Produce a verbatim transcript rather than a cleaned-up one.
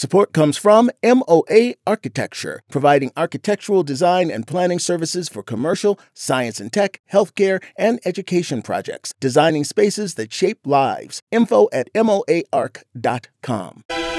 Support comes from M O A Architecture, providing architectural design and planning services for commercial, science and tech, healthcare, and education projects, designing spaces that shape lives. Info at M O A arc dot com.